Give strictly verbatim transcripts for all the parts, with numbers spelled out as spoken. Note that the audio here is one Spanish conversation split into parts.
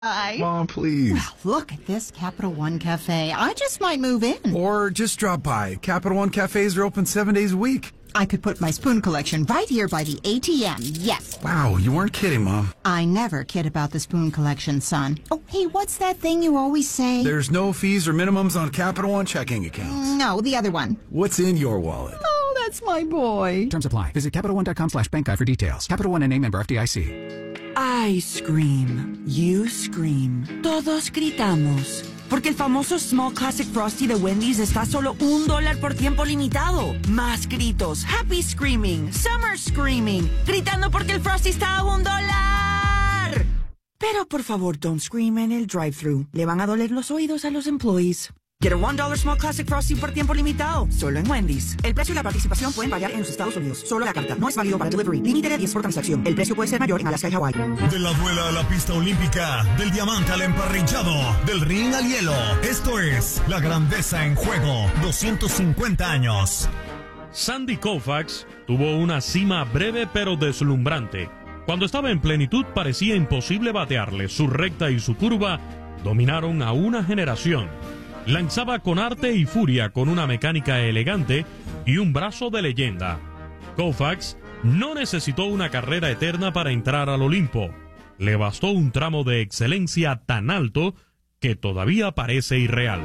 I... Mom, please. Well, look at this Capital One Cafe. I just might move in. Or just drop by. Capital One Cafes are open seven days a week. I could put my spoon collection right here by the A T M, yes. Wow, you weren't kidding, Mom. I never kid about the spoon collection, son. Oh, hey, what's that thing you always say? There's no fees or minimums on Capital One checking accounts. No, the other one. What's in your wallet? Oh, that's my boy. Terms apply. Visit CapitalOne.com slash bank guide for details. Capital One N A member F D I C. I scream. You scream. Todos gritamos. Porque el famoso Small Classic Frosty de Wendy's está a solo un dólar por tiempo limitado. Más gritos. Happy screaming. Summer screaming. Gritando porque el Frosty está a un dólar. Pero por favor, don't scream en el drive-thru. Le van a doler los oídos a los employees. Get a one dollar Small Classic Frosty por tiempo limitado. Solo en Wendy's. El precio y la participación pueden variar en los Estados Unidos. Solo la carta. No es válido para delivery. Límite de diez por transacción. El precio puede ser mayor en Alaska y Hawái. De la duela a la pista olímpica. Del diamante al emparrillado. Del ring al hielo. Esto es La Grandeza en Juego. doscientos cincuenta años. Sandy Koufax tuvo una cima breve pero deslumbrante. Cuando estaba en plenitud parecía imposible batearle. Su recta y su curva dominaron a una generación. Lanzaba con arte y furia, con una mecánica elegante y un brazo de leyenda. Koufax no necesitó una carrera eterna para entrar al Olimpo. Le bastó un tramo de excelencia tan alto que todavía parece irreal.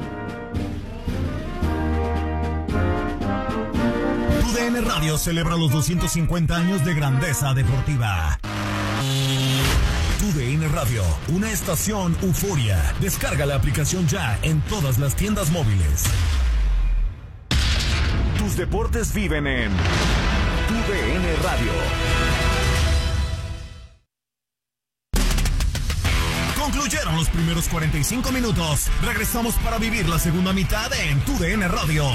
Tu D N Radio celebra los doscientos cincuenta años de grandeza deportiva. Tu D N Radio, una estación euforia. Descarga la aplicación ya en todas las tiendas móviles. Tus deportes viven en Tu D N Radio. Concluyeron los primeros cuarenta y cinco minutos. Regresamos para vivir la segunda mitad en Tu D N Radio.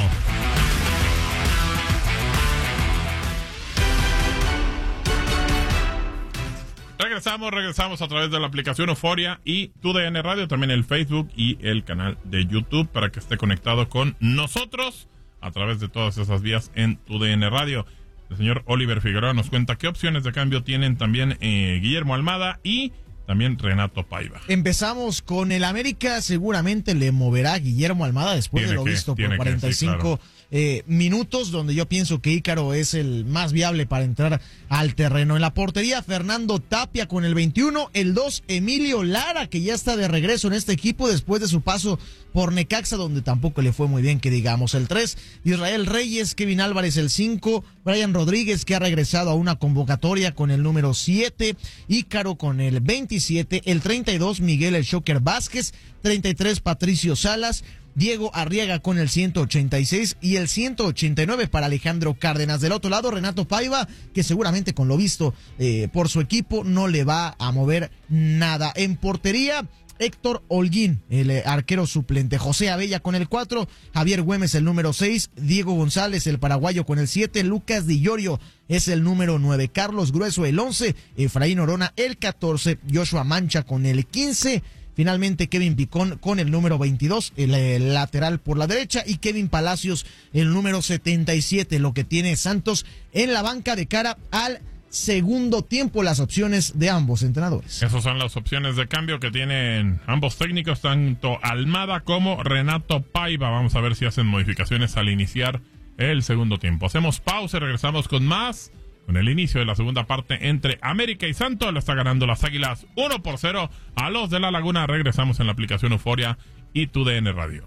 Regresamos, regresamos a través de la aplicación Euforia y Tu D N Radio, también el Facebook y el canal de YouTube para que esté conectado con nosotros a través de todas esas vías en Tu D N Radio. El señor Oliver Figueroa nos cuenta qué opciones de cambio tienen también eh, Guillermo Almada y también Renato Paiva. Empezamos con el América, seguramente le moverá Guillermo Almada después Tiene de lo que, visto por tiene cuarenta y cinco que, sí, claro. eh, minutos, donde yo pienso que Ícaro es el más viable para entrar al terreno. En la portería, Fernando Tapia con el veintiuno, el dos, Emilio Lara, que ya está de regreso en este equipo después de su paso por Necaxa, donde tampoco le fue muy bien, que digamos. El tres, Israel Reyes, Kevin Álvarez el cinco, Brian Rodríguez, que ha regresado a una convocatoria con el número siete, Ícaro con el veintisiete, el treinta y dos, Miguel El Shocker Vázquez, treinta y tres, Patricio Salas, Diego Arriaga con el ciento ochenta y seis y el ciento ochenta y nueve para Alejandro Cárdenas. Del otro lado, Renato Paiva, que seguramente con lo visto eh, por su equipo no le va a mover nada. En portería, Héctor Holguín, el eh, arquero suplente. José Abella con el cuatro, Javier Güemes el número seis, Diego González el paraguayo con el siete, Lucas Di Llorio es el número nueve, Carlos Grueso el once, Efraín Orona el catorce, Joshua Mancha con el quince, finalmente Kevin Picón con el número veintidós, el, el lateral por la derecha, y Kevin Palacios el número setenta y siete, lo que tiene Santos en la banca de cara al segundo tiempo, las opciones de ambos entrenadores. Esas son las opciones de cambio que tienen ambos técnicos, tanto Almada como Renato Paiva. Vamos a ver si hacen modificaciones al iniciar el segundo tiempo. Hacemos pausa y regresamos con más, con el inicio de la segunda parte entre América y Santos. Lo está ganando las Águilas uno por cero a los de La Laguna. Regresamos en la aplicación Euforia y Tu D N Radio.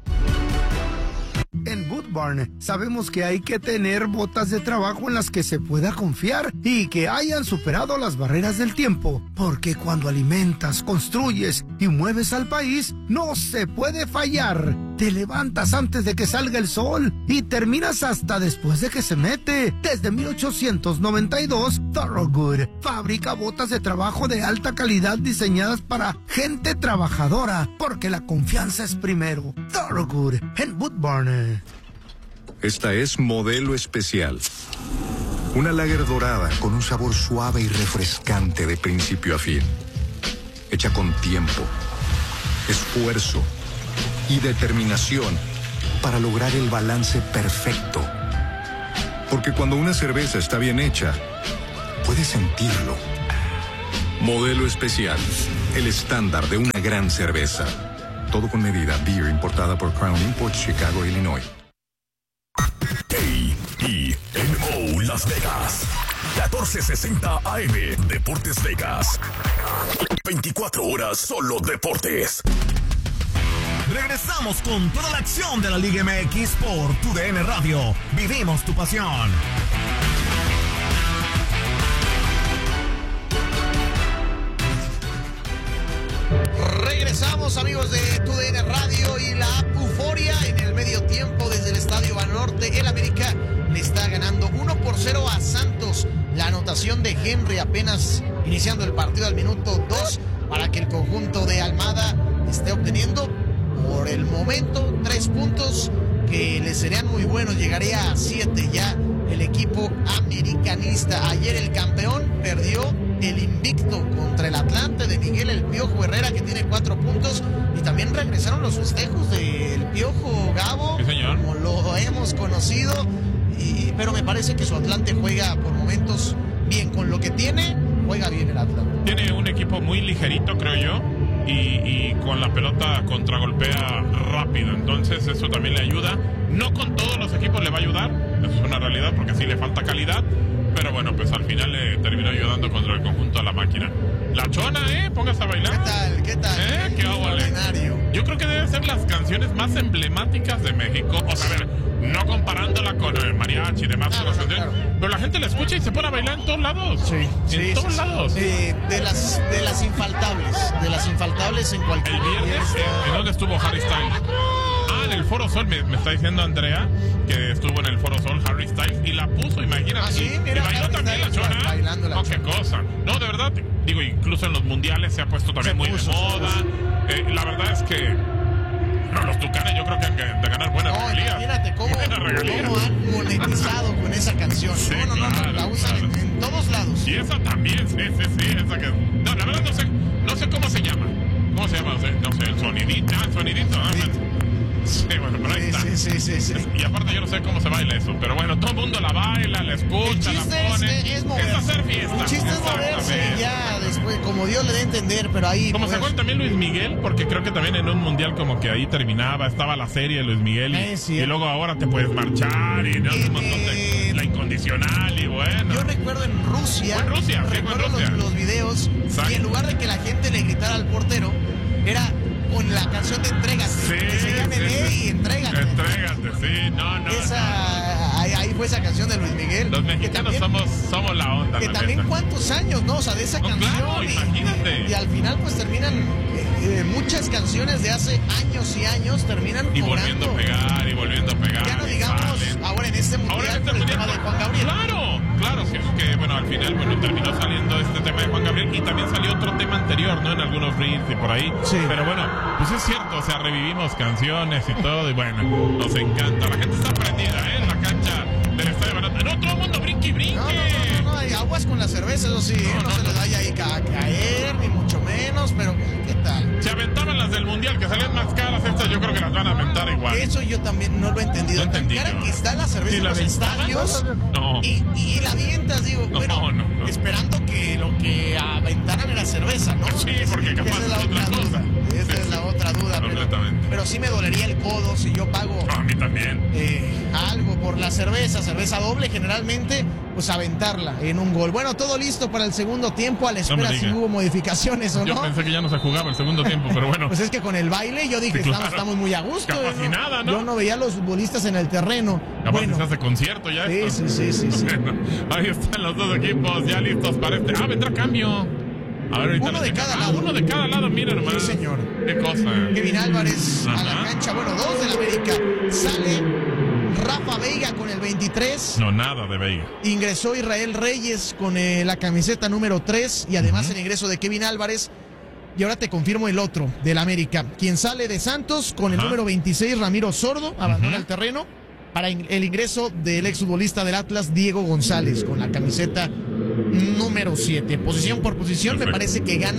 En Boot Barn sabemos que hay que tener botas de trabajo en las que se pueda confiar y que hayan superado las barreras del tiempo, porque cuando alimentas, construyes y mueves al país, no se puede fallar. Te levantas antes de que salga el sol y terminas hasta después de que se mete. Desde mil ochocientos noventa y dos, Thorogood fabrica botas de trabajo de alta calidad diseñadas para gente trabajadora, porque la confianza es primero. Thorogood en Boot Barn. Esta es Modelo Especial. Una lager dorada con un sabor suave y refrescante de principio a fin. Hecha con tiempo, esfuerzo y determinación para lograr el balance perfecto. Porque cuando una cerveza está bien hecha, puedes sentirlo. Modelo especial. El estándar de una gran cerveza. Todo con medida. Beer importada por Crown Imports, Chicago, Illinois. K I N O Las Vegas. catorce sesenta A M. Deportes Vegas. veinticuatro horas solo deportes. Regresamos con toda la acción de la Liga M X por tu D N Radio. Vivimos tu pasión. Regresamos, amigos de tu D N Radio y la app Euforia. En el medio tiempo desde el Estadio Banorte, el América le está ganando uno por cero a Santos. La anotación de Henry apenas iniciando el partido al minuto dos para que el conjunto de Almada esté obteniendo por el momento tres puntos que le serían muy buenos. Llegaría a siete ya el equipo americanista. Ayer el campeón perdió el invicto contra el Atlante de Miguel El Piojo Herrera, que tiene cuatro puntos, y también regresaron los festejos del Piojo Gabo, sí, señor, como lo hemos conocido, y, pero me parece que su Atlante juega por momentos bien con lo que tiene, juega bien el Atlante. Tiene un equipo muy ligerito, creo yo, y, y con la pelota contragolpea rápido, entonces eso también le ayuda. No con todos los equipos le va a ayudar, eso es una realidad, porque sí le falta calidad, pero bueno, pues al final le terminó ayudando contra el conjunto de la máquina. La Chona, ¿eh? Póngase a bailar. ¿Qué tal? ¿Qué tal? ¿Eh? ¿Qué óvole? Yo creo que deben ser las canciones más emblemáticas de México. O sea, a ver, no comparándola con el mariachi y demás, claro, no, claro. Pero la gente la escucha y se pone a bailar en todos lados. Sí, en sí, todos sí, lados. Sí. Eh, de las de las infaltables, de las infaltables en cualquier. El viernes, ¿en, ¿en dónde estuvo Harry Styles? Ah, en el Foro Sol, me, me está diciendo Andrea que estuvo en el Foro Sol Harry Styles y la puso, imagínate. ¿Ah, sí? Mira, y bailó Harry también la Styles Chona. Bailando la No, Chona. qué cosa. No, de verdad, digo, incluso en los mundiales se ha puesto también Se muy puso, de moda. Eh, la verdad es que no, los Tucanes yo creo que han de ganar buenas no, regalías. Imagínate cómo, buenas regalías. cómo han monetizado con esa canción. Sí, no, no, claro, no, la usan claro. en, en todos lados. Y esa también, sí, sí, sí, esa que... No, la verdad no sé, no sé cómo se llama. ¿Cómo se llama? No sé, no sé el sonidito, ah, el sonidito. Ah, Sí. Sí, bueno, pero ahí Sí, está. sí, sí, sí, sí. Y aparte yo no sé cómo se baila eso, pero bueno, todo el mundo la baila, la El escucha, la chiste es, pone. es Es moverse. hacer fiesta. El chiste es moverse Exactamente. y ya después, como Dios le dé a entender, pero ahí... Como se pues, acuerda también Luis Miguel, porque creo que también en un mundial como que ahí terminaba, estaba la serie de Luis Miguel y, Eh, sí. y luego ahora te puedes marchar y ¿no? Eh, un montón de la incondicional y bueno. Yo recuerdo en Rusia, Fue en Rusia, sí, fue en recuerdo Rusia. Los, los videos, Exacto. y en lugar de que la gente le gritara al portero, era con la canción de Entrégate. Sí, que se llame sí, Ley sí. y Entrégate. Entrégate, sí, no, no. Esa, ahí, ahí fue esa canción de Luis Miguel. Los que mexicanos también, somos, somos la onda. que la también neta. cuántos años, ¿no? O sea, de esa No, canción. claro, y, imagínate. Y, y al final pues terminan, eh, eh, muchas canciones de hace años y años terminan Y cobrando. volviendo a pegar, y volviendo a pegar. Ya no y digamos salen. ahora en este mundial, Ahora en este por el mundial, tema de Juan Gabriel. Claro, claro, sí, es que bueno, al final bueno, terminó saliendo este tema de Juan Gabriel y también salió otro tema anterior, ¿no? En algunos reels y por ahí. Sí. Pero bueno, pues es cierto, o sea, revivimos canciones y todo y bueno, nos encanta. La gente está prendida, ¿eh? En la cancha del Estadio Banorte. No, todo el mundo brinque y brinque. No, no, no, no, no, hay aguas con la cerveza, eso sí, No, no, no, se no. les vaya ahí a caer, ni mucho menos, pero ¿qué tal? Se aventaban las del Mundial, que salían más caras, estas yo creo que las van a aventar igual. Eso yo también no lo he entendido. No Tan entendí cara yo. que está la cerveza ¿Y en la los aventaban? estadios No. y, y la avientas, digo, No, bueno, no, no. esperando que lo que aventaran era cerveza, ¿no? Sí, porque capaz Esa es la es otra otra cosa. duda. Esa Sí, es sí. la otra duda, pero, Completamente. pero sí me dolería el codo si yo pago No, a mí también. eh, algo por la cerveza, cerveza doble, generalmente, pues aventarla en un gol. Bueno, todo listo para el segundo tiempo, a la espera me si diga. hubo modificaciones o Yo no. pensé que ya no se jugaba el segundo tiempo, pero bueno. Pues es que con el baile yo dije, Sí, claro. estamos, estamos muy a gusto. Capaz ¿no? y nada, ¿no? Yo no veía a los futbolistas en el terreno. Capaz bueno, se hace concierto ya. sí, esto. sí, sí, sí, sí. Bueno, ahí están los dos equipos ya listos para este. Ah, vendrá cambio. A ver, ahorita Uno nos de checa- cada ah, lado. uno de cada lado, mira nomás. Sí, señor. Qué cosa. Kevin Álvarez a la Ajá. cancha. Bueno, dos del América. Sale Rafa Veiga con el veintitrés. No, nada de Veiga. Ingresó Israel Reyes con eh, la camiseta número tres. Y además el ingreso de Kevin Álvarez. Y ahora te confirmo el otro del América. Quien sale de Santos con el Ajá. número veintiséis, Ramiro Sordo. Abandona Ujú. el terreno. Para in- el ingreso del exfutbolista del Atlas, Diego González, con la camiseta número siete. Posición por posición, Perfecto. me parece que gana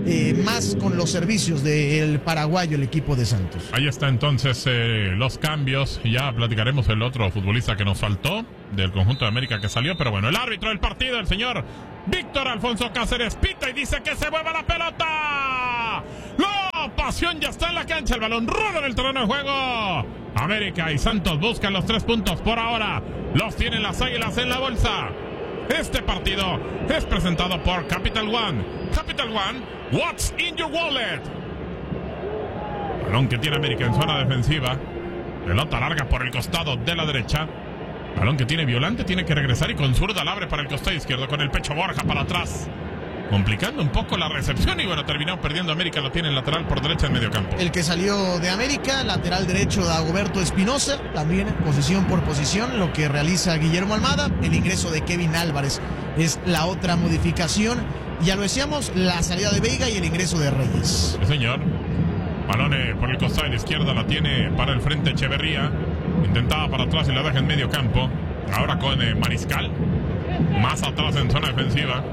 eh, más con los servicios del paraguayo, el equipo de Santos. Ahí está entonces eh, los cambios. Ya platicaremos el otro futbolista que nos faltó del conjunto de América que salió. Pero bueno, el árbitro del partido, el señor Víctor Alfonso Cáceres, pita y dice que se mueva la pelota. La pasión ya está en la cancha. El balón rueda en el terreno de juego. América y Santos buscan los tres puntos por ahora. Los tienen las Águilas en la bolsa. Este partido es presentado por Capital One. Capital One, what's in your wallet? Balón que tiene América en zona defensiva. Pelota larga por el costado de la derecha. Balón que tiene Violante, tiene que regresar y con zurda la abre para el costado izquierdo con el pecho Borja para atrás. Complicando un poco la recepción y bueno, terminó perdiendo América, lo tiene en lateral por derecha en medio campo. El que salió de América, lateral derecho de Dagoberto Espinosa, también posición por posición, lo que realiza Guillermo Almada. El ingreso de Kevin Álvarez es la otra modificación. Ya lo decíamos, la salida de Veiga y el ingreso de Reyes. Sí, señor. Balón por el costado de la izquierda, la tiene para el frente Echeverría. Intentaba para atrás y la deja en medio campo. Ahora con eh, Mariscal. Más atrás en zona defensiva.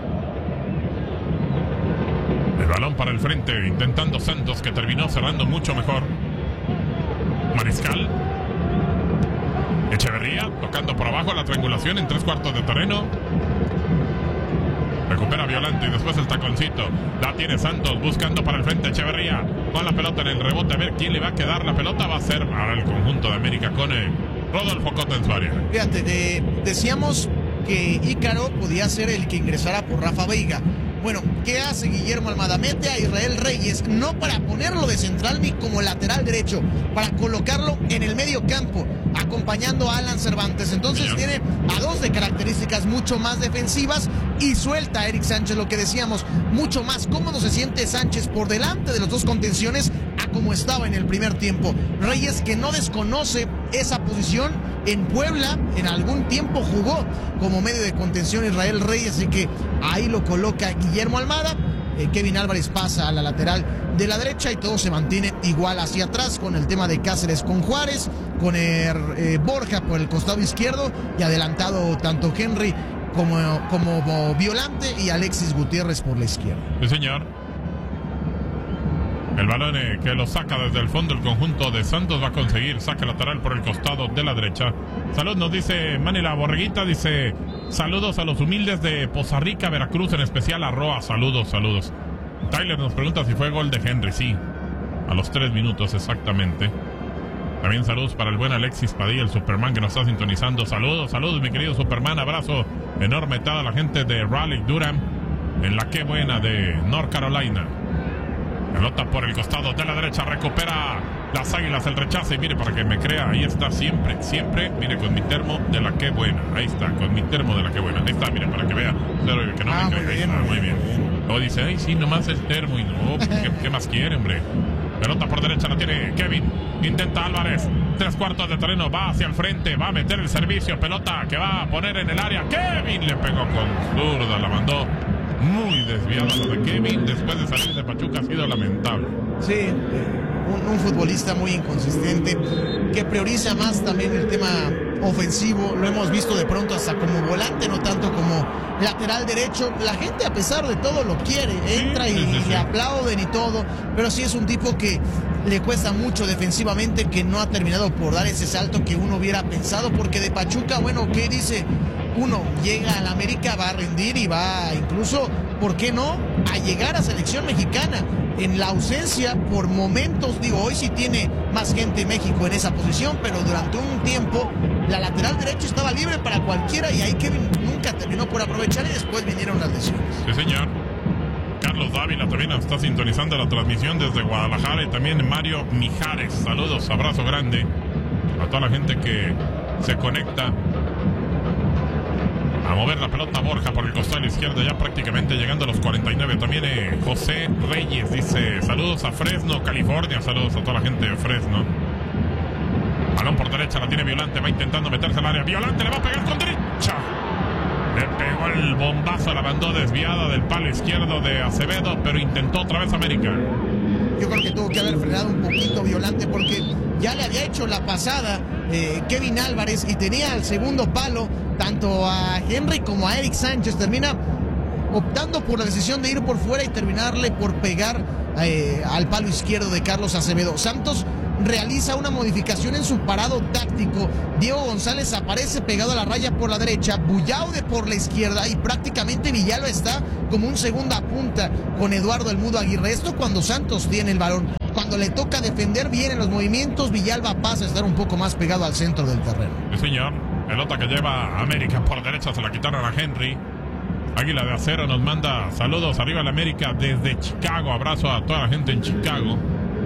El balón para el frente, intentando Santos, que terminó cerrando mucho mejor. Mariscal. Echeverría, tocando por abajo la triangulación en tres cuartos de terreno. Recupera Violante y después el taconcito. La tiene Santos, buscando para el frente Echeverría. Con la pelota en el rebote, a ver quién le va a quedar la pelota. Va a ser ahora el conjunto de América con el Rodolfo Cota en su área. Fíjate, eh, decíamos que Ícaro podía ser el que ingresara por Rafa Veiga. Bueno, ¿qué hace Guillermo Almada? Mete a Israel Reyes, no para ponerlo de central ni como lateral derecho, para colocarlo en el medio campo, acompañando a Alan Cervantes. Entonces Señor. tiene a dos de características mucho más defensivas y suelta a Eric Sánchez, lo que decíamos, mucho más cómodo se siente Sánchez por delante de los dos contenciones a como estaba en el primer tiempo. Reyes, que no desconoce esa posición, en Puebla en algún tiempo jugó como medio de contención Israel Reyes, así que ahí lo coloca Guillermo Almada. eh, Kevin Álvarez pasa a la lateral de la derecha y todo se mantiene igual hacia atrás, con el tema de Cáceres con Juárez, con el, eh, Borja por el costado izquierdo y adelantado tanto Henry como, como Violante y Alexis Gutiérrez por la izquierda. Sí, señor. El balón eh, que lo saca desde el fondo el conjunto de Santos va a conseguir saque lateral por el costado de la derecha. Salud, nos dice Manny la Borreguita, dice saludos a los humildes de Poza Rica, Veracruz, en especial a Roa. Saludos, saludos. Tyler nos pregunta si fue gol de Henry. Sí, a los tres minutos exactamente. También saludos para el buen Alexis Padilla, el Superman que nos está sintonizando. Saludos, saludos mi querido Superman, abrazo enorme a toda la gente de Raleigh Durham, en la que buena de North Carolina. Pelota por el costado de la derecha, recupera las Águilas, el rechazo y mire para que me crea, ahí está siempre, siempre, mire con mi termo de la que buena, ahí está, con mi termo de la que buena, ahí está, mire para que vea, pero que no ah, me crea, ahí está, muy bien. Luego dice, ay sí, nomás el termo y no, ¿qué, qué más quiere, hombre? Pelota por derecha la tiene Kevin, intenta Álvarez, tres cuartos de terreno, va hacia el frente, va a meter el servicio, pelota que va a poner en el área, Kevin le pegó con zurda, la mandó muy desviada la de Kevin, después de salir de Pachuca ha sido lamentable. Sí, un, un futbolista muy inconsistente, que prioriza más también el tema ofensivo, lo hemos visto de pronto hasta como volante, no tanto como lateral derecho. La gente a pesar de todo lo quiere, entra sí, y, sí, sí. le aplauden y todo, pero sí es un tipo que le cuesta mucho defensivamente, que no ha terminado por dar ese salto que uno hubiera pensado, porque de Pachuca, bueno, ¿qué dice? Uno llega a la América, va a rendir y va incluso, ¿por qué no?, a llegar a selección mexicana. En la ausencia, por momentos, digo, hoy sí tiene más gente en México en esa posición, pero durante un tiempo la lateral derecha estaba libre para cualquiera y ahí Kevin nunca terminó por aprovechar y después vinieron las lesiones. Sí, señor. Carlos Dávila también está sintonizando la transmisión desde Guadalajara y también Mario Mijares. Saludos, abrazo grande a toda la gente que se conecta. A mover la pelota Borja por el costado izquierdo, ya prácticamente llegando a los cuarenta y nueve. También eh, José Reyes dice saludos a Fresno, California. Saludos a toda la gente de Fresno. Balón por derecha, la tiene Violante, va intentando meterse al área. Violante le va a pegar con derecha. Le pegó el bombazo, la mandó desviada del palo izquierdo de Acevedo, pero intentó otra vez América. Yo creo que tuvo que haber frenado un poquito Violante, porque ya le había hecho la pasada eh, Kevin Álvarez y tenía el segundo palo tanto a Henry como a Eric Sánchez. Termina optando por la decisión de ir por fuera y terminarle por pegar eh, al palo izquierdo de Carlos Acevedo. Santos realiza una modificación en su parado táctico. Diego González aparece pegado a la raya por la derecha, Bullaude por la izquierda y prácticamente Villalba está como un segunda punta con Eduardo El Mudo Aguirre. Esto cuando Santos tiene el balón. Cuando le toca defender bien en los movimientos, Villalba pasa a estar un poco más pegado al centro del terreno. Sí, señor. Pelota que lleva América por derecha, se la quitaron a Henry. Águila de Acero nos manda saludos arriba a la América desde Chicago. Abrazo a toda la gente en Chicago.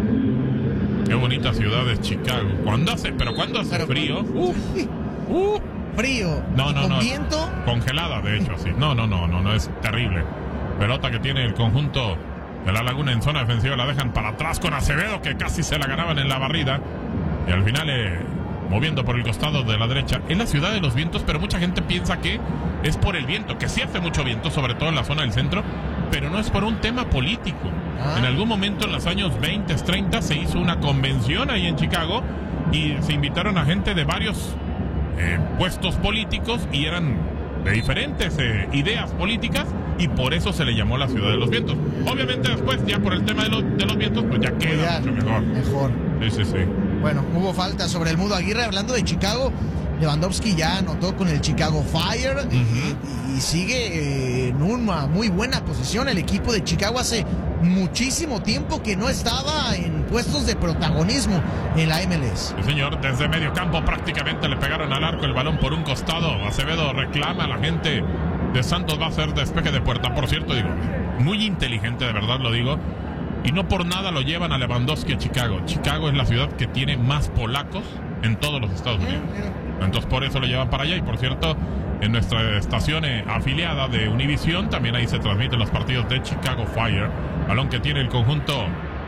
Qué bonita ciudad es Chicago. ¿Cuándo hace? ¿Pero cuándo hace pero, frío? Uf, uh, frío. No, no, ¿Con no. viento? Congelada, de hecho, sí. No, no, no, no, no, es terrible. Pelota que tiene el conjunto de La Laguna en zona defensiva. La dejan para atrás con Acevedo, que casi se la ganaban en la barrida. Y al final, eh, moviendo por el costado de la derecha. Es la ciudad de los vientos, pero mucha gente piensa que es por el viento, que sí hace mucho viento, sobre todo en la zona del centro, pero no es por un tema político. Ah. En algún momento en los años veinte, treinta se hizo una convención ahí en Chicago y se invitaron a gente de varios eh, puestos políticos y eran de diferentes eh, ideas políticas y por eso se le llamó la ciudad de los vientos. Obviamente después ya por el tema de, lo, de los vientos pues ya queda ya, mucho mejor. Mejor. Sí, sí, sí. Bueno, hubo falta sobre El Mudo Aguirre. Hablando de Chicago, Lewandowski ya anotó con el Chicago Fire uh-huh. y, y sigue eh, en una muy buena posición. El equipo de Chicago hace muchísimo tiempo que no estaba en puestos de protagonismo en la M L S. Sí, señor, desde medio campo prácticamente le pegaron al arco el balón por un costado. Acevedo reclama a la gente de Santos, va a ser despeje de puerta. Por cierto, digo, muy inteligente, de verdad lo digo. Y no por nada lo llevan a Lewandowski a Chicago. Chicago es la ciudad que tiene más polacos en todos los Estados Unidos. Entonces por eso lo llevan para allá. Y por cierto, en nuestra estación eh, afiliada de Univision, también ahí se transmiten los partidos de Chicago Fire. Balón que tiene el conjunto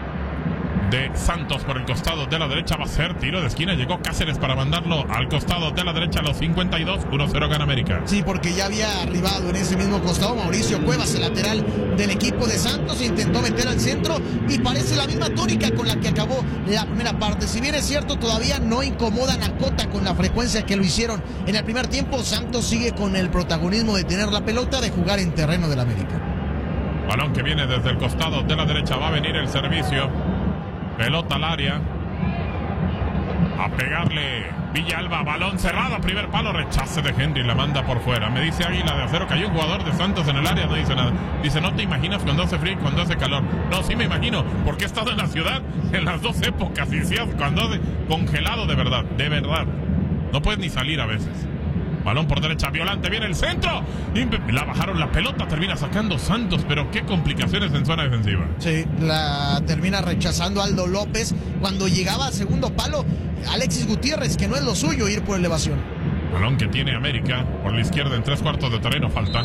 de Santos por el costado de la derecha. Va a ser tiro de esquina. Llegó Cáceres para mandarlo al costado de la derecha a los cincuenta y dos. uno cero gana América. Sí, porque ya había arribado en ese mismo costado Mauricio Cuevas, el lateral del equipo de Santos. Intentó meter al centro y parece la misma tónica con la que acabó la primera parte. Si bien es cierto, todavía no incomodan a Cota con la frecuencia que lo hicieron en el primer tiempo. Santos sigue con el protagonismo de tener la pelota, de jugar en terreno del América. Balón que viene desde el costado de la derecha. Va a venir el servicio. Pelota al área. A pegarle Villalba. Balón cerrado. Primer palo. Rechace de Henry. La manda por fuera. Me dice Águila de Acero que hay un jugador de Santos en el área. No dice nada. Dice, no te imaginas cuando hace frío y cuando hace calor. No, sí me imagino. Porque he estado en la ciudad en las dos épocas. Y sí, cuando hace congelado de verdad. De verdad. No puedes ni salir a veces. Balón por derecha, Violante, viene el centro. La bajaron la pelota, termina sacando Santos, pero qué complicaciones en zona defensiva. Sí, la termina rechazando Aldo López. Cuando llegaba al segundo palo, Alexis Gutiérrez, que no es lo suyo ir por elevación. Balón que tiene América por la izquierda en tres cuartos de terreno, falta.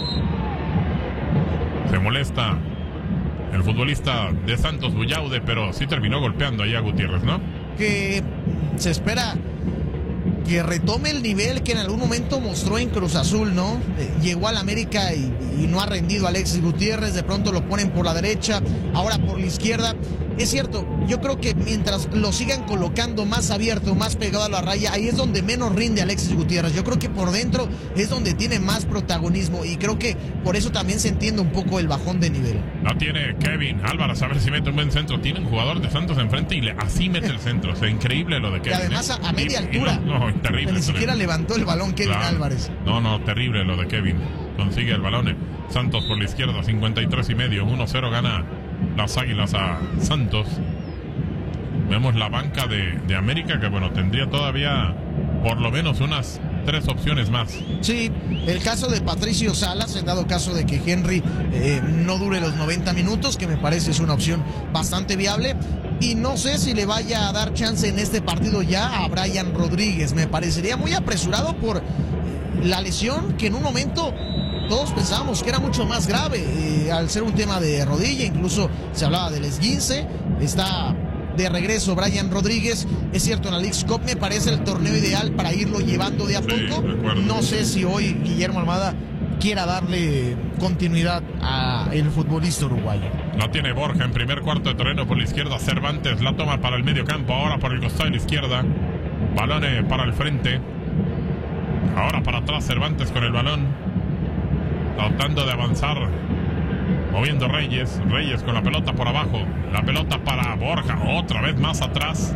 Se molesta el futbolista de Santos, Bullaude, pero sí terminó golpeando ahí a Gutiérrez, ¿no? Que se espera que retome el nivel que en algún momento mostró en Cruz Azul, ¿no? Eh, llegó al América y, y no ha rendido Alexis Gutiérrez, de pronto lo ponen por la derecha, ahora por la izquierda. Es cierto, yo creo que mientras lo sigan colocando más abierto, más pegado a la raya, ahí es donde menos rinde Alexis Gutiérrez. Yo creo que por dentro es donde tiene más protagonismo y creo que por eso también se entiende un poco el bajón de nivel. No tiene Kevin Álvarez, a ver si mete un buen centro. Tiene un jugador de Santos enfrente y le, así mete el centro. O sea, increíble lo de Kevin. Y además ¿eh? a, a media y, altura. Y no, no, terrible. Ni siquiera terrible. levantó el balón Kevin claro. Álvarez. No, no, terrible lo de Kevin. Consigue el balón. Santos por la izquierda, cincuenta y tres y medio. uno cero gana las Águilas a Santos. Vemos la banca de, de América que, bueno, tendría todavía por lo menos unas tres opciones más. Sí, el caso de Patricio Salas, en dado caso de que Henry eh, no dure los noventa minutos, que me parece es una opción bastante viable. Y no sé si le vaya a dar chance en este partido ya a Brian Rodríguez. Me parecería muy apresurado por la lesión que en un momento todos pensábamos que era mucho más grave. Eh, al ser un tema de rodilla, incluso se hablaba del esguince. Está de regreso Brian Rodríguez. Es cierto, en la Leagues Cup me parece el torneo ideal para irlo llevando de a sí, poco. De no sé si hoy Guillermo Almada quiera darle continuidad al futbolista uruguayo. La tiene Borja en primer cuarto de terreno por la izquierda. Cervantes la toma para el medio campo. Ahora por el costado de la izquierda. Balones para el frente. Ahora para atrás Cervantes con el balón. Tratando de avanzar Moviendo Reyes. Reyes con la pelota por abajo. La pelota para Borja. Otra vez más atrás.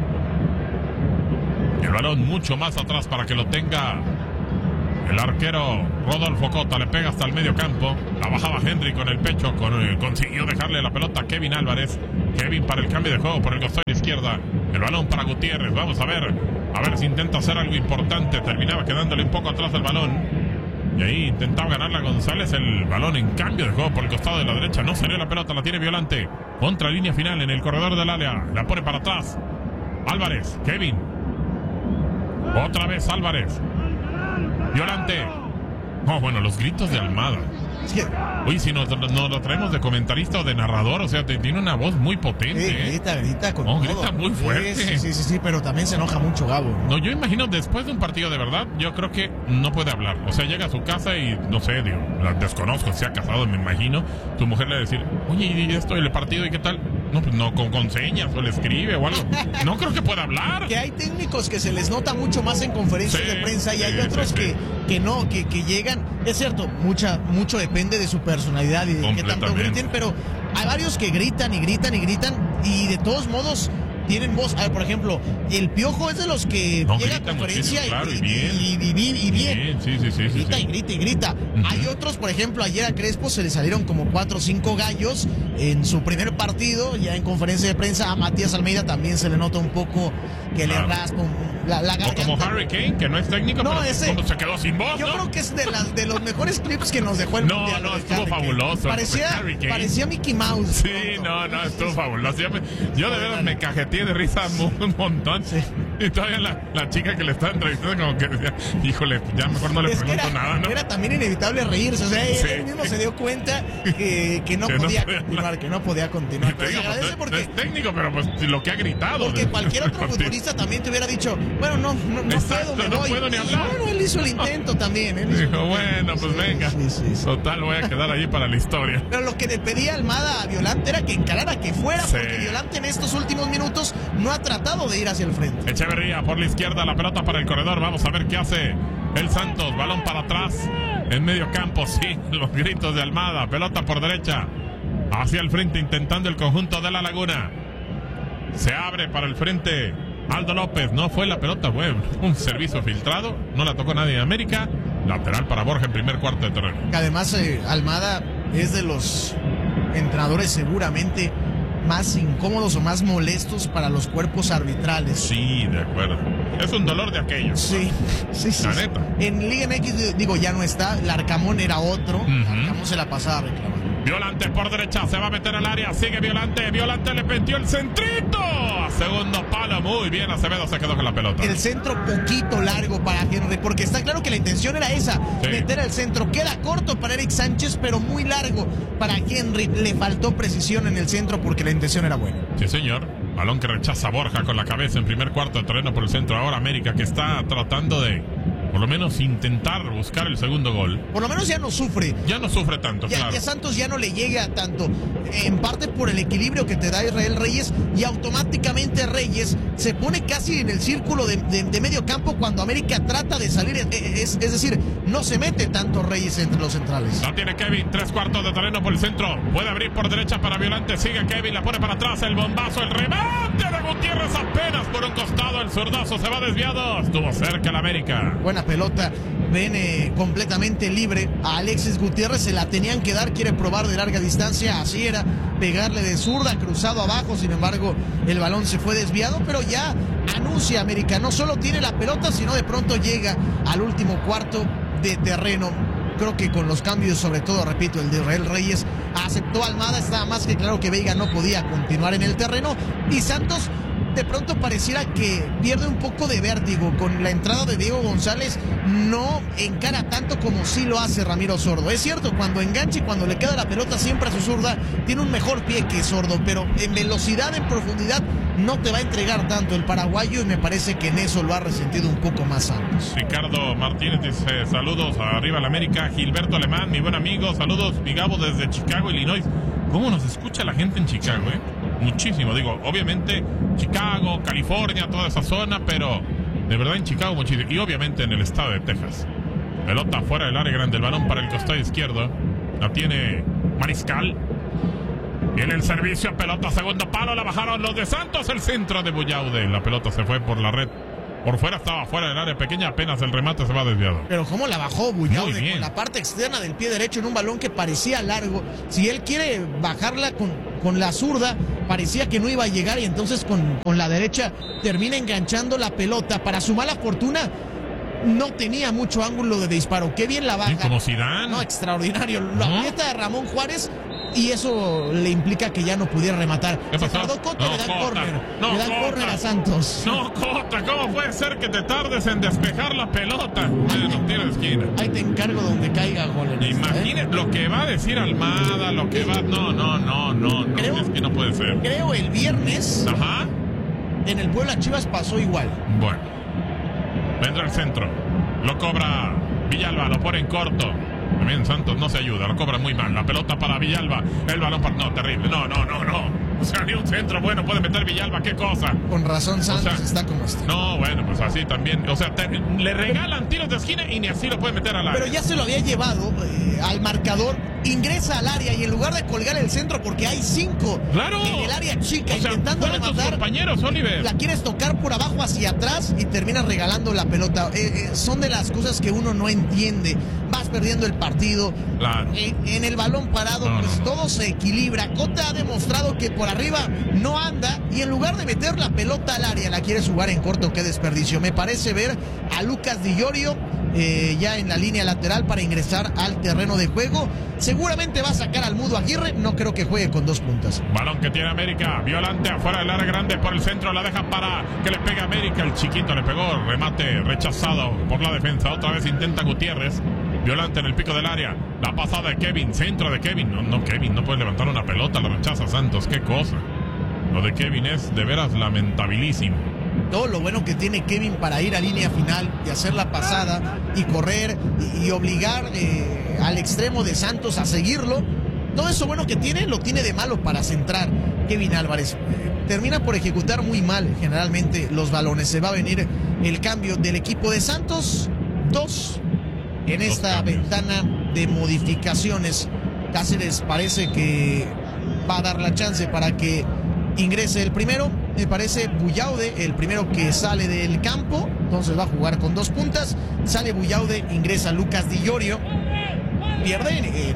El balón mucho más atrás para que lo tenga el arquero Rodolfo Cota. Le pega hasta el medio campo. La bajaba Henry con el pecho. Con, eh, consiguió dejarle la pelota a Kevin Álvarez. Kevin para el cambio de juego por el costado izquierda. El balón para Gutiérrez. Vamos a ver. A ver si intenta hacer algo importante. Terminaba quedándole un poco atrás del balón. Y ahí intentaba ganarla González. El balón en cambio de juego por el costado de la derecha. No salió la pelota. La tiene Violante. Contra línea final en el corredor del área. La pone para atrás. Álvarez. Kevin. Otra vez Álvarez. Violante. Oh, bueno, los gritos de Almada. Uy, si nos, nos lo traemos de comentarista o de narrador, o sea, te, tiene una voz muy potente. Sí, ¿eh? Grita, grita con oh, todo. grita muy fuerte. Sí, sí, sí, sí, pero también se enoja mucho Gabo. No, yo imagino después de un partido de verdad, yo creo que no puede hablar. O sea, llega a su casa y, no sé, digo, la desconozco, se ha casado, me imagino. Tu mujer le va a decir, oye, ¿y esto, el partido y qué tal? No, pues no, con, con señas o le escribe o algo. No creo que pueda hablar. Que hay técnicos que se les nota mucho más en conferencias sí, de prensa y sí, hay otros sí, que, sí. que no, que, que llegan. Es cierto, mucha, mucho depende de su personalidad y de qué tanto griten, pero hay varios que gritan y gritan y gritan y de todos modos tienen voz. A ver, por ejemplo, el Piojo es de los que no, llega a conferencia y, claro, y, y bien. Y, y, y, y bien. bien. Sí, sí, sí, grita sí, y grita y grita. Uh-huh. Hay otros, por ejemplo, ayer a Crespo se le salieron como cuatro o cinco gallos en su primer partido, ya en conferencia de prensa. A Matías Almeida también se le nota un poco que claro. le raspa la, la garganta. O como Harry Kane, que no es técnico, no, pero ese, se quedó sin voz. Yo ¿no? creo que es de, las, de los mejores clips que nos dejó el no, mundial. No, no, estuvo Harry fabuloso. Parecía, parecía Mickey Mouse. Sí, no, no, estuvo fabuloso. Yo, me, yo de verdad me cajeteé de risa un montón. Sí. Y todavía la, la chica que le estaba entrevistando como que decía, híjole, ya mejor no le es pregunto era, nada, ¿no? Era también inevitable reírse, o sea, sí. él mismo se dio cuenta que, que no que podía no continuar, hablar. que no podía continuar. Pero digo, se agradece no, porque... No es técnico, pero pues lo que ha gritado. Porque cualquier otro futbolista también te hubiera dicho, bueno, no, no, no Exacto, puedo, me no voy. puedo ni hablar. Y bueno, él hizo el intento también. Él hizo Dijo, el bueno, pues sí, venga. Sí, sí, sí. Total, voy a quedar ahí para la historia. Pero lo que le pedía Almada a Violante era que encarara, que fuera, sí. porque Violante en estos últimos minutos no ha tratado de ir hacia el frente. Echeverría por la izquierda, la pelota para el corredor. Vamos a ver qué hace el Santos. Balón para atrás, en medio campo, sí, los gritos de Almada. Pelota por derecha, hacia el frente, intentando el conjunto de La Laguna. Se abre para el frente Aldo López. No fue la pelota, fue un servicio filtrado. No la tocó nadie en América. Lateral para Borja en primer cuarto de terreno. Además, eh, Almada es de los entrenadores seguramente más incómodos o más molestos para los cuerpos arbitrales. Sí, de acuerdo. Es un dolor de aquellos. Sí, sí, sí. La neta. En Liga M X, digo, ya no está. Larcamón era otro. Uh-huh. Larcamón se la pasaba reclamando. Violante por derecha, se va a meter al área, sigue Violante, Violante le metió el centrito, a segundo palo, muy bien, Acevedo se quedó con la pelota. El centro poquito largo para Henry, porque está claro que la intención era esa, sí. meter el centro, queda corto para Eric Sánchez, pero muy largo para Henry, le faltó precisión en el centro porque la intención era buena. Sí señor, balón que rechaza Borja con la cabeza en primer cuarto de terreno por el centro, ahora América que está tratando de... por lo menos intentar buscar el segundo gol. Por lo menos ya no sufre. Ya no sufre tanto, ya, claro. Ya Santos ya no le llega tanto. En parte por el equilibrio que te da Israel Reyes. Y automáticamente Reyes se pone casi en el círculo de, de, de medio campo cuando América trata de salir. Es, es, es decir, no se mete tanto Reyes entre los centrales. La tiene Kevin, tres cuartos de terreno por el centro. Puede abrir por derecha para Violante. Sigue Kevin, la pone para atrás. El bombazo, el remate de Gutiérrez apenas por un costado. El zurdazo se va desviado. Estuvo cerca el América. Buena pelota, ven completamente libre a Alexis Gutiérrez, se la tenían que dar, quiere probar de larga distancia, así era, pegarle de zurda, cruzado abajo, sin embargo el balón se fue desviado, pero ya anuncia América, no solo tiene la pelota, sino de pronto llega al último cuarto de terreno. Creo que con los cambios, sobre todo, repito, el de Israel Reyes aceptó Almada, estaba más que claro que Veiga no podía continuar en el terreno, y Santos de pronto pareciera que pierde un poco de vértigo. Con la entrada de Diego González no encara tanto como sí lo hace Ramiro Sordo. Es cierto, cuando engancha y cuando le queda la pelota siempre a su zurda, tiene un mejor pie que Sordo, pero en velocidad, en profundidad, no te va a entregar tanto el paraguayo, y me parece que en eso lo ha resentido un poco más Santos. Ricardo Martínez dice, saludos arriba la América. Gilberto Alemán, mi buen amigo, saludos, mi Gabo desde Chicago, Illinois. ¿Cómo nos escucha la gente en Chicago, eh? Muchísimo, digo, obviamente Chicago, California, toda esa zona, pero de verdad en Chicago muchísimo, y obviamente en el estado de Texas. Pelota fuera del área grande, el balón para el costado izquierdo, la tiene Mariscal, Viene el servicio, pelota segundo palo, la bajaron los de Santos, el centro de Buyaude. La pelota se fue por la red. Por fuera estaba fuera del área pequeña, apenas el remate se va desviado. Pero cómo la bajó Buyaude con la parte externa del pie derecho en un balón que parecía largo. Si él quiere bajarla con, con la zurda, parecía que no iba a llegar y entonces con, con la derecha termina enganchando la pelota. Para su mala fortuna, no tenía mucho ángulo de disparo. Qué bien la baja. Sí, como Zidane. No, extraordinario. La ¿No? aprieta de Ramón Juárez y eso le implica que ya no pudiera rematar. ¿Qué pasó? Se tardó Cota, no, le dan Cota. córner. No, le dan córner a Santos. No, Cota, ¿cómo puede ser que te tardes en despejar la pelota? Bueno, tira de esquina. Ahí te encargo donde caiga gol. Imagínate ¿eh? lo que va a decir Almada, lo que va... No, no, no, no, no. Creo, es que no puede ser. Creo el viernes... Ajá. En el Puebla Chivas pasó igual. Bueno. Vendrá el centro. Lo cobra Villalba, lo pone en corto. También Santos no se ayuda, lo cobra muy mal. La pelota para Villalba, el balón para... No, terrible, no, no, no, no. O sea, ni un centro bueno puede meter Villalba, qué cosa. Con razón Santos o sea, está como está. No, bueno, pues así también. O sea, te, le regalan tiros de esquina y ni así lo puede meter al área. Pero ya se lo había llevado eh, al marcador. Ingresa al área y en lugar de colgar el centro, porque hay cinco ¡Claro! en el área chica, o sea, intentando rematar, compañeros, Oliver. La quieres tocar por abajo hacia atrás y terminas regalando la pelota. Eh, eh, son de las cosas que uno no entiende. Vas perdiendo el partido. Claro. Eh, en el balón parado, no, pues no, no. todo se equilibra. Cota ha demostrado que por arriba no anda y en lugar de meter la pelota al área, la quieres jugar en corto. Qué desperdicio. Me parece ver a Lucas Di Llorio eh, ya en la línea lateral para ingresar al terreno de juego. Seguramente va a sacar al Mudo Aguirre. No creo que juegue con dos puntas. Balón que tiene América. Violante afuera del área grande por el centro. La deja para que le pegue a América. El chiquito le pegó. Remate rechazado por la defensa. Otra vez intenta Gutiérrez. Violante en el pico del área. La pasada de Kevin. Centro de Kevin. No, no, Kevin no puede levantar una pelota. La rechaza Santos. Qué cosa. Lo de Kevin es de veras lamentabilísimo. Todo lo bueno que tiene Kevin para ir a línea final y hacer la pasada y correr y, y obligar eh, al extremo de Santos a seguirlo. Todo eso bueno que tiene lo tiene de malo para centrar Kevin Álvarez. Eh, termina por ejecutar muy mal generalmente los balones. Se va a venir el cambio del equipo de Santos. Dos en esta ventana de modificaciones. Cáceres parece que va a dar la chance para que ingrese el primero. Me parece Buyaude el primero que sale del campo. Entonces va a jugar con dos puntas. Sale Buyaude, ingresa Lucas Di Llorio. Pierde en, en,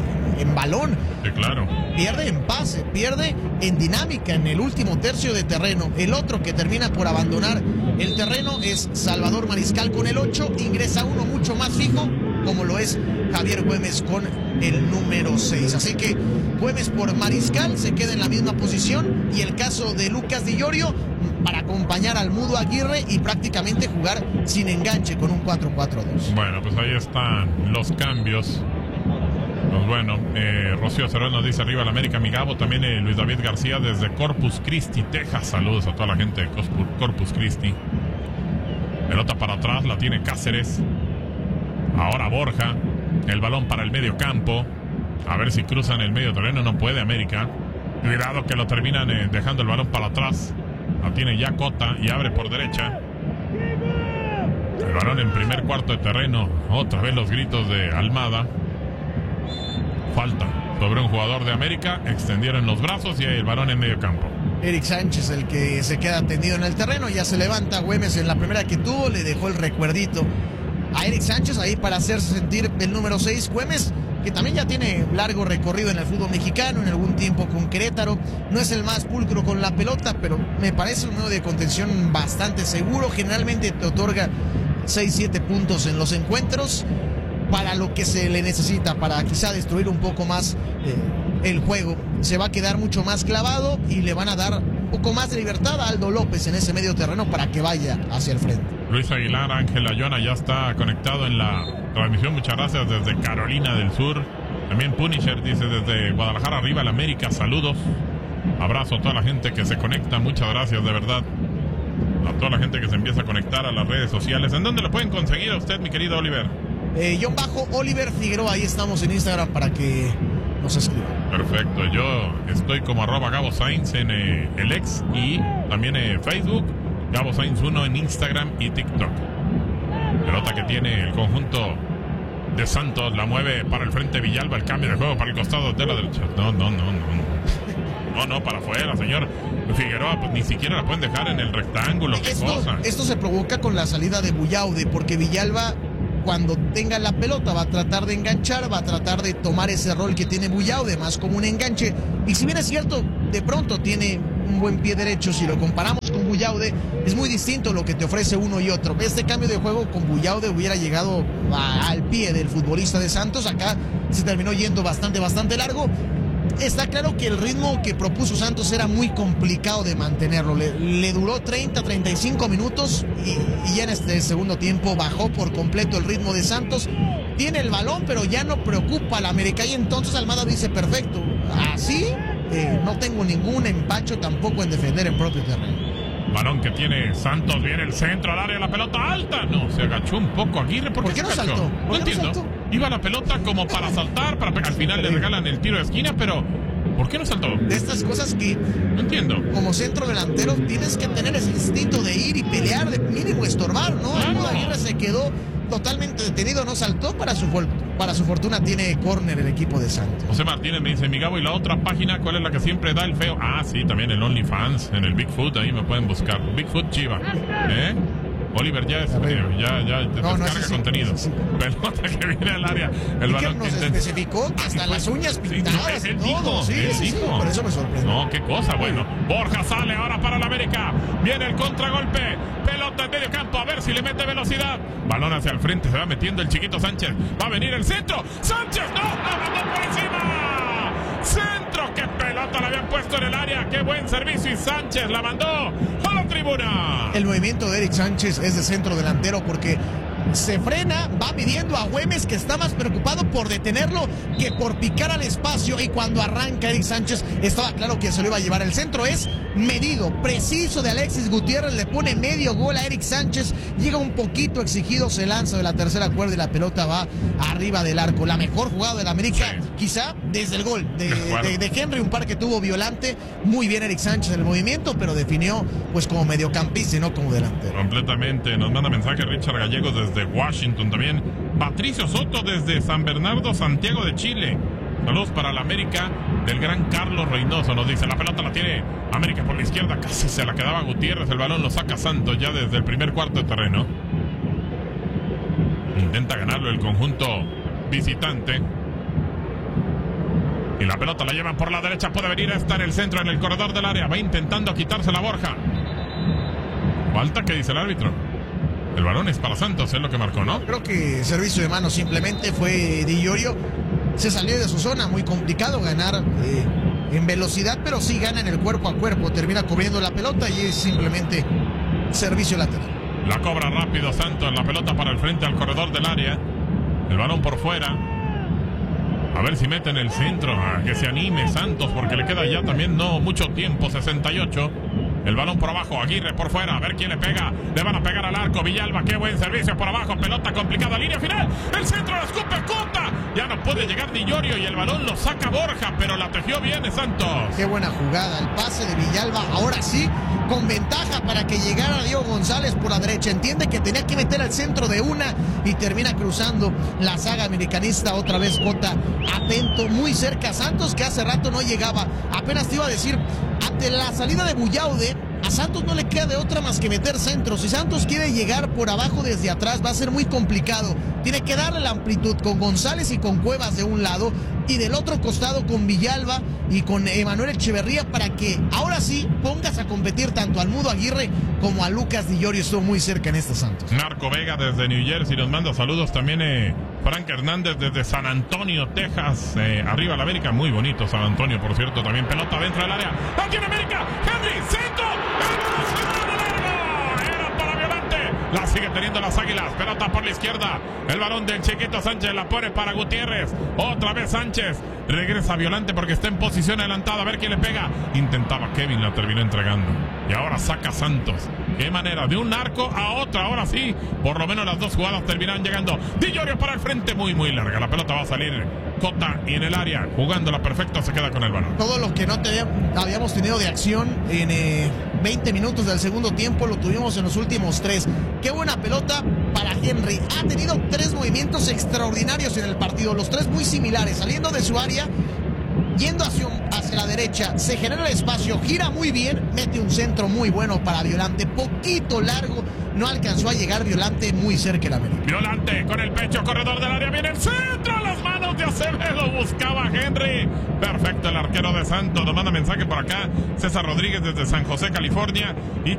en balón. Sí, claro. Pierde en pase, pierde en dinámica en el último tercio de terreno. El otro que termina por abandonar el terreno es Salvador Mariscal con el ocho. Ingresa uno mucho más fijo, como lo es Javier Güemes con el número seis. Así que Güemes por Mariscal se queda en la misma posición. Y el caso de Lucas Di Llorio para acompañar al Mudo Aguirre y prácticamente jugar sin enganche con un cuatro cuatro dos. Bueno, pues ahí están los cambios. Pues bueno, eh, Rocío Cerón nos dice arriba el América, mi Gabo. También eh, Luis David García desde Corpus Christi, Texas. Saludos a toda la gente de Corpus Christi. Pelota para atrás, la tiene Cáceres. Ahora Borja. El balón para el medio campo. A ver si cruzan el medio terreno. No puede América. Cuidado que lo terminan eh, dejando el balón para atrás. La tiene ya Cota y abre por derecha. El balón en primer cuarto de terreno. Otra vez los gritos de Almada. Falta sobre un jugador de América. Extendieron los brazos y el balón en medio campo. Eric Sánchez, el que se queda tendido en el terreno. Ya se levanta Güemes en la primera que tuvo. Le dejó el recuerdito a Eric Sánchez ahí para hacerse sentir el número seis. Güemes, que también ya tiene largo recorrido en el fútbol mexicano, en algún tiempo con Querétaro. No es el más pulcro con la pelota, pero me parece un medio de contención bastante seguro. Generalmente te otorga seis siete puntos en los encuentros para lo que se le necesita, para quizá destruir un poco más eh, el juego. Se va a quedar mucho más clavado y le van a dar un poco más de libertad a Aldo López en ese medio terreno para que vaya hacia el frente. Luis Aguilar, Ángel Ayona ya está conectado en la transmisión. Muchas gracias desde Carolina del Sur. También Punisher dice desde Guadalajara, arriba el América. Saludos. Abrazo a toda la gente que se conecta. Muchas gracias de verdad a toda la gente que se empieza a conectar a las redes sociales. ¿En dónde lo pueden conseguir a usted, mi querido Oliver? Eh, John Bajo Oliver Figueroa, ahí estamos en Instagram para que nos escriban. Perfecto, yo estoy como arroba Gabo Sainz en eh, el ex y también en eh, Facebook, Gabo Sainz uno en Instagram y TikTok. Pelota que tiene el conjunto de Santos, la mueve para el frente Villalba, el cambio de juego para el costado de la derecha. No, no, no, no. No, no, para afuera, señor. Figueroa, pues ni siquiera la pueden dejar en el rectángulo. ¿Qué esto, cosa? Esto se provoca con la salida de Buyaude, porque Villalba, cuando tenga la pelota, va a tratar de enganchar, va a tratar de tomar ese rol que tiene Buyaude, más como un enganche. Y si bien es cierto, de pronto tiene un buen pie derecho, si lo comparamos con Buyaude, es muy distinto lo que te ofrece uno y otro. Este cambio de juego con Buyaude hubiera llegado a, al pie del futbolista de Santos. Acá se terminó yendo bastante, bastante largo. Está claro que el ritmo que propuso Santos era muy complicado de mantenerlo. Le, le duró treinta, treinta y cinco minutos y, y ya en este segundo tiempo bajó por completo el ritmo de Santos. Tiene el balón, pero ya no preocupa a la América. Y entonces Almada dice, perfecto, así eh, no tengo ningún empacho tampoco en defender en propio terreno. Balón que tiene Santos, viene el centro al área, la pelota alta. No, se agachó un poco Aguirre. ¿Por, ¿Por qué no se agachó? saltó? No ¿Por qué entiendo. no saltó? Iba la pelota como para saltar, para pe- al final le regalan el tiro de esquina, pero ¿por qué no saltó? De estas cosas que, no entiendo, como centro delantero tienes que tener ese instinto de ir y pelear, de mínimo estorbar, ¿no? Claro. Aguirre se quedó totalmente detenido, no saltó. Para su, para su fortuna tiene córner el equipo de Santos. José Martínez me dice, mi Gabo, ¿y la otra página cuál es la que siempre da el feo? Ah, sí, también el OnlyFans, en el Bigfoot, ahí me pueden buscar. Bigfoot Chiva. ¿Eh? Oliver ya, es, eh, ya, ya te No, no, descarga sí, contenido. sí, sí. Pelota que viene al área. El ¿Y balón qué nos que intenta- especificó? Hasta las uñas pintadas. Sí, él todo. dijo, Sí, él sí, sí, dijo. por eso me sorprende. No, qué cosa, bueno. Borja sale ahora para la América. Viene el contragolpe. Pelota en medio campo, a ver si le mete velocidad. Balón hacia el frente, se va metiendo el chiquito Sánchez. Va a venir el centro. ¡Sánchez! ¡No! ¡La mandó por encima! ¡Centro! ¡Qué pelota le habían puesto en el área! ¡Qué buen servicio! Y Sánchez la mandó a la tribuna. El movimiento de Eric Sánchez es de centro delantero porque se frena, va midiendo a Güemes, que está más preocupado por detenerlo que por picar al espacio, y cuando arranca Eric Sánchez estaba claro que se lo iba a llevar. El centro es medido, preciso de Alexis Gutiérrez, le pone medio gol a Eric Sánchez, llega un poquito exigido, se lanza de la tercera cuerda y la pelota va arriba del arco. La mejor jugada de la América, sí, quizá desde el gol de, de, de Henry, un par que tuvo Violante, muy bien Eric Sánchez en el movimiento, pero definió pues como mediocampista y no como delantero. Completamente, nos manda mensaje Richard Gallegos desde Washington también. Patricio Soto desde San Bernardo, Santiago de Chile. Saludos para la América del gran Carlos Reynoso. Nos dice, la pelota la tiene América por la izquierda, casi se la quedaba Gutiérrez, el balón lo saca Santos ya desde el primer cuarto de terreno. Intenta ganarlo el conjunto visitante. Y la pelota la llevan por la derecha, puede venir esta en el centro, en el corredor del área. Va intentando quitarse la Borja. Falta, ¿qué dice el árbitro? El balón es para Santos, es lo que marcó, ¿no? Creo que servicio de mano simplemente fue Di Iorio. Se salió de su zona, muy complicado ganar eh, en velocidad, pero sí gana en el cuerpo a cuerpo. Termina cubriendo la pelota y es simplemente servicio lateral. La cobra rápido Santos, la pelota para el frente al corredor del área. El balón por fuera. A ver si mete en el centro, a que se anime Santos, porque le queda ya también no mucho tiempo, sesenta y ocho. El balón por abajo, Aguirre por fuera, a ver quién le pega. Le van a pegar al arco, Villalba, qué buen servicio por abajo, pelota complicada, línea final. El centro la escupe, Cota. Ya no puede llegar Di Iorio y el balón lo saca Borja, pero la tejió bien Santos. Qué buena jugada, el pase de Villalba, ahora sí, con ventaja para que llegara Diego González por la derecha. Entiende que tenía que meter al centro de una y termina cruzando la saga americanista. Otra vez Cota atento, muy cerca a Santos, que hace rato no llegaba. Apenas te iba a decir, ante la salida de Buyaude, a Santos no le queda de otra más que meter centro. Si Santos quiere llegar por abajo desde atrás, va a ser muy complicado. Tiene que darle la amplitud con González y con Cuevas de un lado, y del otro costado con Villalba y con Emanuel Echeverría, para que ahora sí pongas a competir tanto al Mudo Aguirre como a Lucas Di Iorio. Estuvo muy cerca en este Santos. Narco Vega desde New Jersey nos manda saludos. También eh, Frank Hernández desde San Antonio, Texas. Eh, arriba la América, muy bonito San Antonio, por cierto. También pelota dentro del área. Aquí en América, Henry, centro. Era para Violante. La sigue teniendo las Águilas. Pelota por la izquierda. El balón del chiquito Sánchez la pone para Gutiérrez. Otra vez Sánchez. Regresa Violante porque está en posición adelantada. A ver quién le pega. Intentaba Kevin, la terminó entregando. Y ahora saca Santos. Qué manera, de un arco a otra. Ahora sí, por lo menos las dos jugadas terminan llegando. Di Iorio para el frente, muy muy larga. La pelota va a salir Cota y en el área, jugándola perfecta, se queda con el balón. Todo lo que no te, habíamos tenido de acción en eh, veinte minutos del segundo tiempo lo tuvimos en los últimos tres. Qué buena pelota para Henry. Ha tenido tres movimientos extraordinarios en el partido, los tres muy similares, saliendo de su área, yendo hacia, hacia la derecha, se genera el espacio, gira muy bien, mete un centro muy bueno para Violante, poquito largo, no alcanzó a llegar Violante muy cerca de la América. Violante con el pecho, corredor del área, viene el centro a las manos de Acevedo, buscaba a Henry. Perfecto el arquero de Santos, nos manda mensaje por acá César Rodríguez desde San José, California. Y